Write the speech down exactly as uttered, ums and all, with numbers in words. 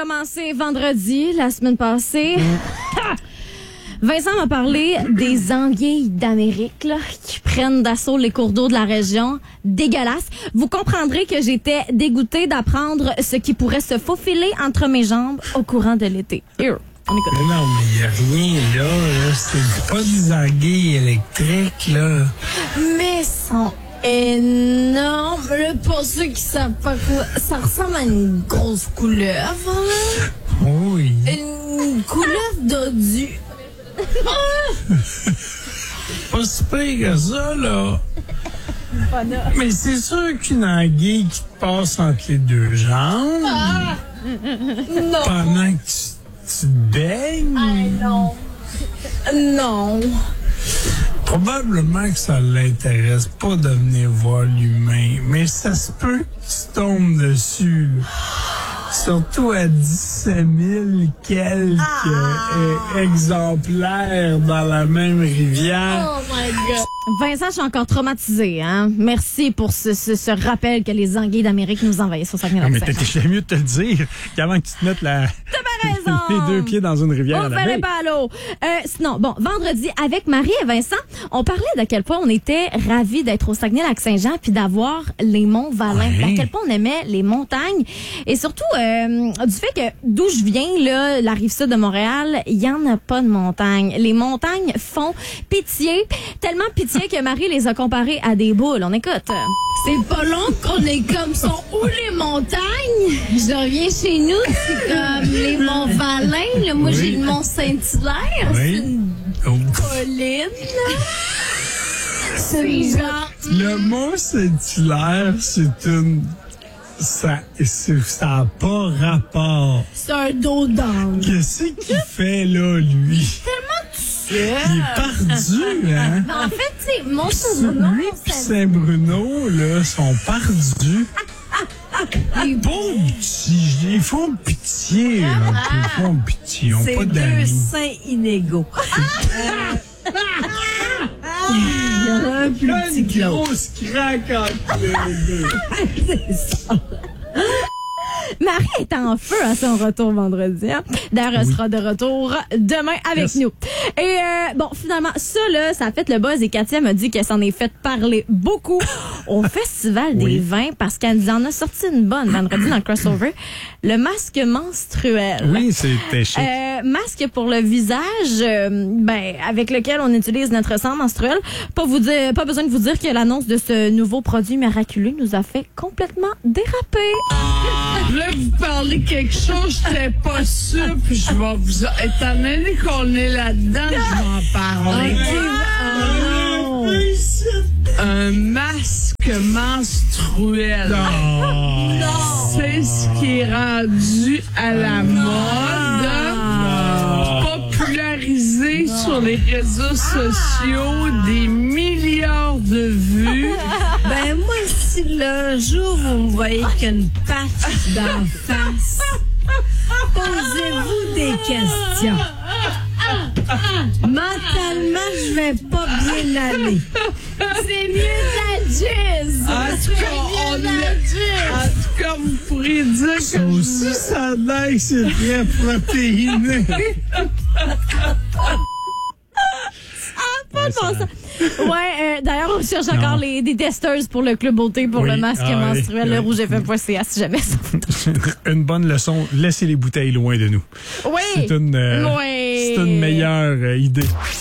commencé vendredi, la semaine passée. Vincent m'a parlé des anguilles d'Amérique là, qui prennent d'assaut les cours d'eau de la région. Dégueulasse. Vous comprendrez que j'étais dégoûtée d'apprendre ce qui pourrait se faufiler entre mes jambes au courant de l'été. Here, on écoute. Mais non, mais il n'y a rien là. là. C'est pas des anguilles électriques, là. Mais sont énormes. Là, pour ceux qui savent pas quoi, ça ressemble à une grosse couleuvre. Là. Oui. Une couleuvre dodue. Pas si pire que ça, là. Mais c'est sûr qu'une anguille qui te passe entre les deux jambes Ah! Non. pendant que tu, tu te baignes, Ah, non. Non. probablement que ça l'intéresse pas de venir voir l'humain, mais ça se peut que tu tombes dessus, là. Surtout à dix-sept mille quelques Ah! euh, exemplaires dans la même rivière. Oh my God. Vincent, je suis encore traumatisée. Hein? Merci pour ce, ce, ce rappel que les anguilles d'Amérique nous envahissent au Saguenay. Non, mais t'étais mieux de te le dire qu'avant que tu te mettes la... raison. les deux pieds dans une rivière. On à la fallait baie. pas à l'eau. Euh, sinon, bon, vendredi, avec Marie et Vincent, on parlait d'à quel point on était ravis d'être au Saguenay-Lac-Saint-Jean puis d'avoir les monts Valin. Ouais. À quel point on aimait les montagnes. Et surtout, euh, du fait que d'où je viens, là, la rive sud de Montréal, il y en a pas de montagnes. Les montagnes font pitié. Tellement pitié que Marie les a comparées à des boules. On écoute. C'est pas long qu'on est comme sont où les montagnes? Je reviens chez nous, c'est comme les monts Valin. Là, moi, Oui. j'ai le mont Saint-Hilaire. Oui. C'est une Oh. colline. là. C'est genre... Le mont Saint-Hilaire, c'est une... Ça c'est- ça n'a pas rapport. C'est un dos d'angle. Qu'est-ce qu'il fait, là, lui? Il est perdu, hein? En fait, tu sais, mon Saint-Bruno, Lui et Saint-Bruno, là, sont perdus. Pauvres petits, ils font pitié, là. Ils font pitié, ils n'ont pas C'est deux d'amis. seins inégaux. Il y en a un plus petit que Une l'autre. grosse craque entre les deux. Marie est en feu à son retour vendredi. Hein? D'ailleurs, elle sera de retour demain avec Yes. nous. Et euh, bon, finalement, ça, là, ça a fait le buzz et Katia m'a dit qu'elle s'en est fait parler beaucoup au Festival des Oui. vins parce qu'elle nous en a sorti une bonne vendredi dans le crossover. Le masque menstruel. Oui, c'était chic. Euh, masque pour le visage, euh, ben avec lequel on utilise notre sang menstruel. Pas vous dire, pas besoin de vous dire que l'annonce de ce nouveau produit miraculeux nous a fait complètement déraper. Là, vous parlez quelque chose, j'étais pas sûre, puis je vais vous... Étant donné qu'on est là-dedans, je vais en parler. Un masque menstruel. Non. C'est ce qui est rendu à la mode. Popularisé sur les réseaux sociaux, des milliards de vues. Ben, moi, si le jour vous me voyez qu'une patch d'en face, posez-vous des questions. Mentalement, je vais pas bien aller. C'est mieux de la jizz. En tout cas, on est- en tout cas, vous pourriez dire que Ça aussi, ça a l'air que c'est très protéiné. Pas de bon sens. Ouais, euh, d'ailleurs, on cherche encore les, des testeuses pour le Club Beauté pour Oui. le masque Ah, oui. menstruel, Oui. le rouge F M point C A si jamais ça vous tente. Une bonne leçon, laissez les bouteilles loin de nous. Oui. C'est une, euh, Oui. c'est une meilleure euh, idée.